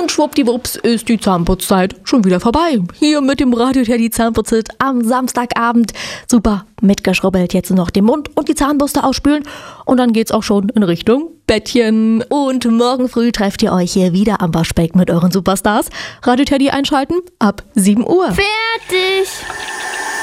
Und schwuppdiwupps ist die Zahnputzzeit schon wieder vorbei. Hier mit dem Radio Teddy Zahnputzhit am Samstagabend. Super mitgeschrubbelt, jetzt noch den Mund und die Zahnbürste ausspülen. Und dann geht's auch schon in Richtung Bettchen. Und morgen früh trefft ihr euch hier wieder am Waschbecken mit euren Superstars. Radio Teddy einschalten ab 7 Uhr. Fertig!